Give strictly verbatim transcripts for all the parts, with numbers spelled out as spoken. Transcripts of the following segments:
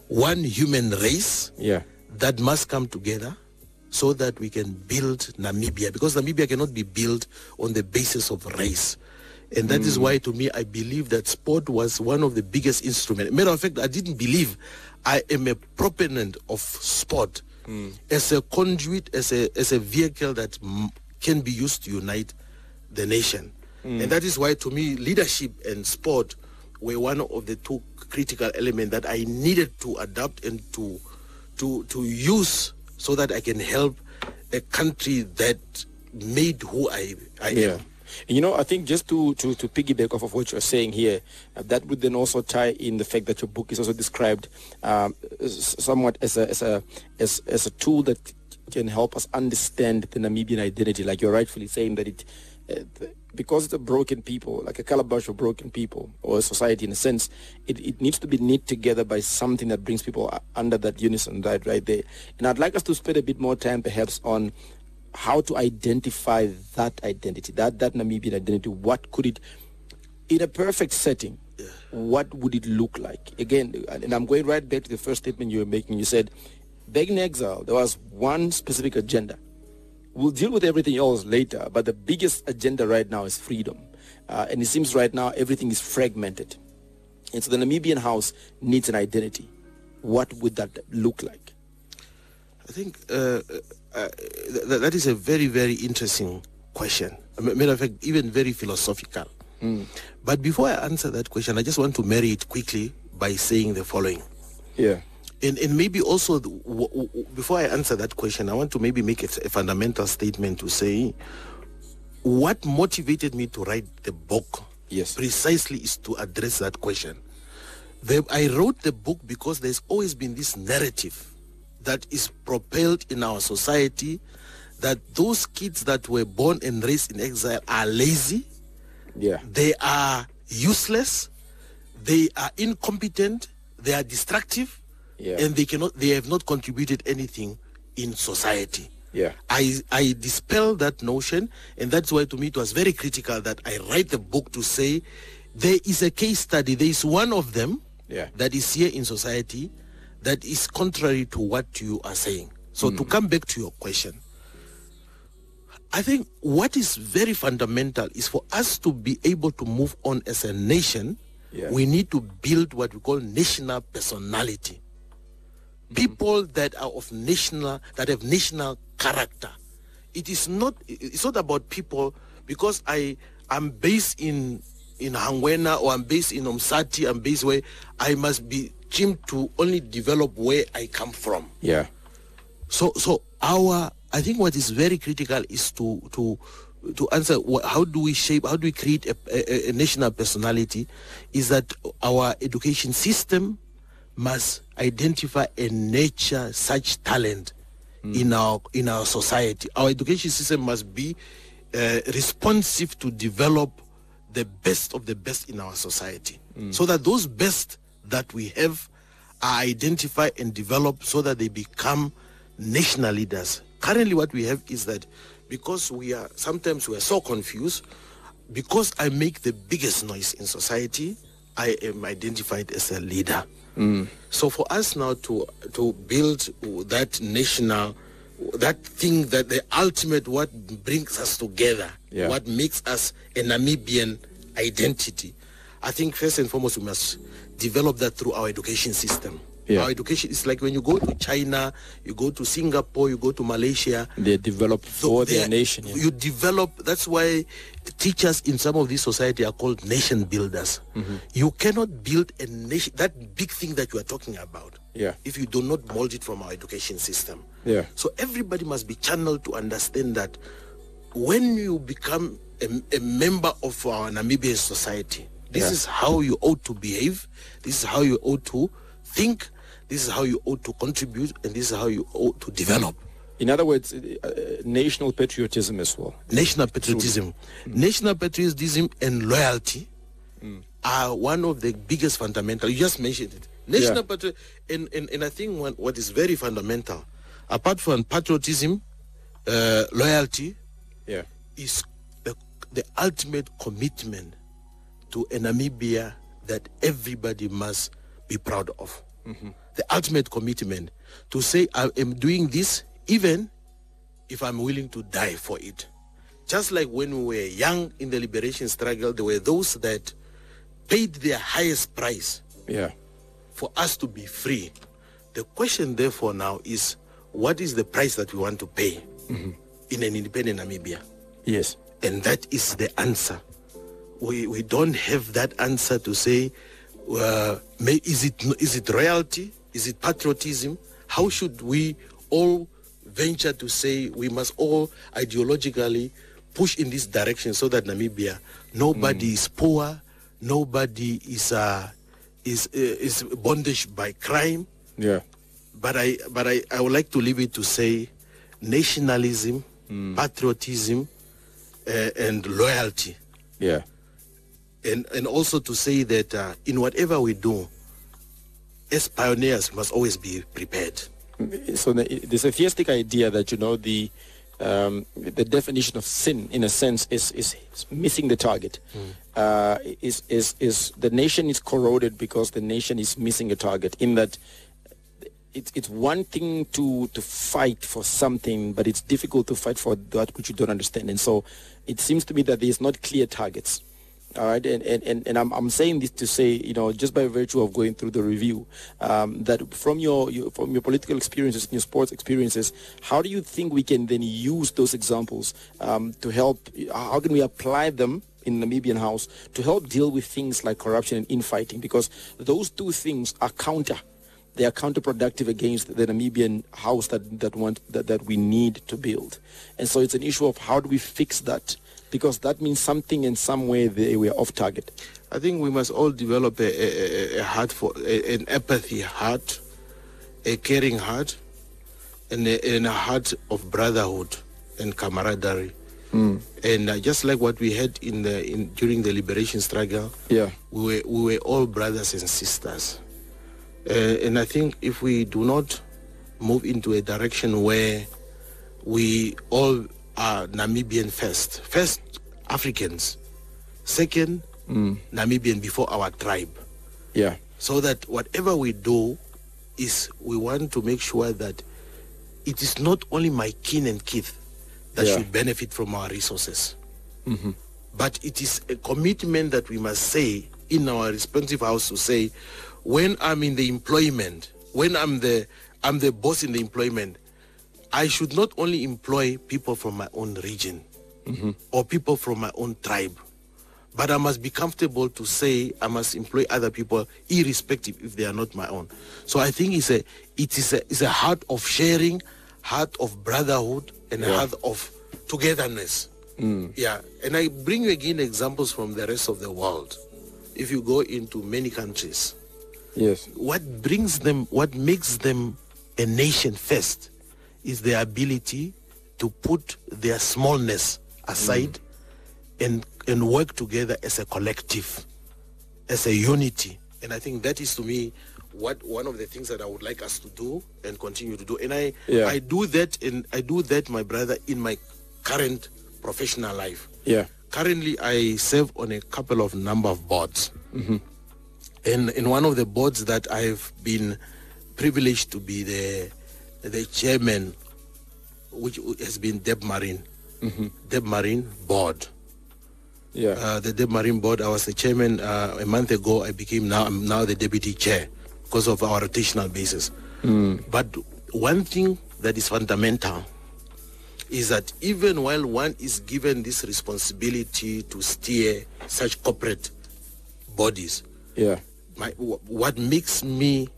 one human race yeah. that must come together so that we can build Namibia, because Namibia cannot be built on the basis of race. And that mm. is why, to me, I believe that sport was one of the biggest instruments. Matter of fact, I didn't believe. I am a proponent of sport mm. as a conduit, as a as a vehicle that m- can be used to unite the nation. Mm. And that is why, to me, leadership and sport were one of the two critical elements that I needed to adapt and to to to use so that I can help a country that made who I, I yeah. am. You know, I think just to, to, to piggyback off of what you're saying here, uh, that would then also tie in the fact that your book is also described um, somewhat as a as a as, as a tool that can help us understand the Namibian identity. Like you're rightfully saying that it, uh, the, because it's a broken people, like a calabash of broken people or a society in a sense, it, it needs to be knit together by something that brings people under that unison, right, right there. And I'd like us to spend a bit more time perhaps on how to identify that identity, that, that Namibian identity. What could it, in a perfect setting, yeah. what would it look like? Again, and I'm going right back to the first statement you were making. You said, back in exile, there was one specific agenda. We'll deal with everything else later, but the biggest agenda right now is freedom. Uh, and it seems right now everything is fragmented. And so the Namibian house needs an identity. What would that look like? I think uh, uh, th- that is a very, very interesting question. As a matter of fact, even very philosophical. Mm. But before I answer that question, I just want to marry it quickly by saying the following. Yeah. And, and maybe also, the, w- w- before I answer that question, I want to maybe make a, a fundamental statement to say what motivated me to write the book yes. precisely is to address that question. The, I wrote the book because there's always been this narrative that is propelled in our society that those kids that were born and raised in exile are lazy, yeah. they are useless, they are incompetent, they are destructive, yeah. and they cannot, they have not contributed anything in society. Yeah. I, I dispel that notion, and that's why to me it was very critical that I write the book to say there is a case study, there is one of them yeah. that is here in society that is contrary to what you are saying. So mm. to come back to your question, I think what is very fundamental is for us to be able to move on as a nation, yeah. we need to build what we call national personality. Mm-hmm. People that are of national, that have national character. It is not, it's not about people because I am based in in Hangwena or I'm based in Umsati, I'm based where I must be trimmed to only develop where I come from. Yeah. So so our, I think what is very critical is to to to answer what, how do we shape, how do we create a, a, a national personality, is that our education system must identify and nurture such talent mm. in our in our society. Our education system must be uh, responsive to develop the best of the best in our society, mm. so that those best that we have are identified and developed so that they become national leaders. Currently what we have is that because we are, sometimes we are so confused, because I make the biggest noise in society, I am identified as a leader. Mm. So for us now to to build that national, that thing, that the ultimate, what brings us together, yeah. what makes us a Namibian identity, I think first and foremost we must develop that through our education system. Yeah. Our education is like when you go to China, you go to Singapore, you go to Malaysia. They develop for their nation. Yeah. You develop, that's why teachers in some of these society are called nation builders. Mm-hmm. You cannot build a nation, that big thing that you are talking about, yeah. if you do not mold it from our education system. Yeah. So everybody must be channeled to understand that when you become a, a member of our Namibian society, this yeah. is how you ought to behave, this is how you ought to think, this is how you ought to contribute, and this is how you ought to develop. In other words, uh, national patriotism as well. National patriotism. Mm. National patriotism and loyalty mm. are one of the biggest fundamental. You just mentioned it. National yeah. patriotism, and, and, and I think one, what is very fundamental, apart from patriotism, uh, loyalty, yeah. is the, the ultimate commitment to a Namibia that everybody must be proud of. Mm-hmm. the ultimate commitment to say, I am doing this even if I'm willing to die for it. Just like when we were young in the liberation struggle, there were those that paid their highest price yeah. for us to be free. The question, therefore, now is, what is the price that we want to pay mm-hmm. in an independent Namibia? Yes. And that is the answer. We we don't have that answer to say, uh, may, is it is it royalty? Is it patriotism? How should we all venture to say we must all ideologically push in this direction so that Namibia, nobody mm. is poor, nobody is uh, is uh, is bondage by crime. Yeah. But I but I, I would like to leave it to say nationalism, mm. patriotism, uh, and loyalty. Yeah. And and also to say that uh, in whatever we do, as pioneers must always be prepared. So the, there's a theistic idea that, you know, the um, the definition of sin, in a sense, is is missing the target. Mm. Uh, is is is the nation is corroded because the nation is missing a target. In that, it's it's one thing to to fight for something, but it's difficult to fight for that which you don't understand. And so, it seems to me that there's not clear targets. All right, and, and, and, and I'm, I'm saying this to say, you know, just by virtue of going through the review, um, that from your, your from your political experiences and your sports experiences, how do you think we can then use those examples um, to help, how can we apply them in Namibian House to help deal with things like corruption and infighting? Because those two things are counter. They are counterproductive against the Namibian House that, that, want, that, that we need to build. And so it's an issue of how do we fix that? Because that means something in some way they we are off target. I think we must all develop a, a, a heart for a, an empathy heart, a caring heart, and a, and a heart of brotherhood and camaraderie. Mm. And uh, just like what we had in the in during the liberation struggle, yeah, we were we were all brothers and sisters. Uh, and I think if we do not move into a direction where we all are Namibian first. First, Africans. Second, mm. Namibian before our tribe. Yeah. So that whatever we do is we want to make sure that it is not only my kin and kith that yeah. should benefit from our resources. Mm-hmm. But it is a commitment that we must say in our responsive house to say, when I'm in the employment, when I'm the I'm the boss in the employment, I should not only employ people from my own region mm-hmm. or people from my own tribe, but I must be comfortable to say I must employ other people irrespective if they are not my own. So I think it's a it is a it's a heart of sharing, heart of brotherhood, and yeah. a heart of togetherness. Mm. Yeah, and I bring you again examples from the rest of the world. If you go into many countries, yes, what brings them, what makes them a nation first, is their ability to put their smallness aside mm. and and work together as a collective, as a unity. And I think that is, to me, what one of the things that I would like us to do and continue to do. And I yeah. I do that, and I do that, my brother, in my current professional life. Yeah. Currently, I serve on a couple of number of boards. Mm-hmm. And in one of the boards that I've been privileged to be the the chairman, which has been Debmarine, mm-hmm. Debmarine board. Yeah. Uh, the Debmarine board, I was the chairman uh, a month ago. I became now, I'm now the deputy chair because of our rotational basis. Mm. But one thing that is fundamental is that even while one is given this responsibility to steer such corporate bodies, yeah, my, w- what makes me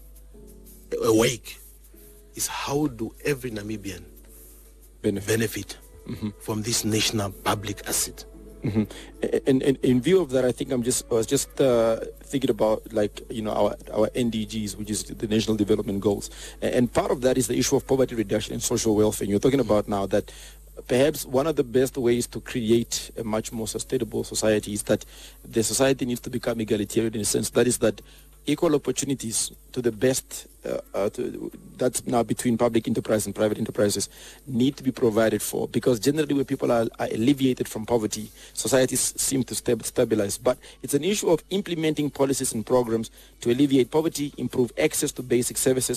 awake is how do every Namibian benefit, benefit mm-hmm. from this national public asset. Mm-hmm. And, and in view of that, I think I'm just I was just uh, thinking about, like, you know, our our N D Gs, which is the National Development Goals, and part of that is the issue of poverty reduction and social welfare. And you're talking about now that perhaps one of the best ways to create a much more sustainable society is that the society needs to become egalitarian, in a sense that is that equal opportunities to the best, uh, uh, to, that's now between public enterprise and private enterprises, need to be provided for, because generally when people are, are alleviated from poverty, societies seem to stab- stabilize. But it's an issue of implementing policies and programs to alleviate poverty, improve access to basic services,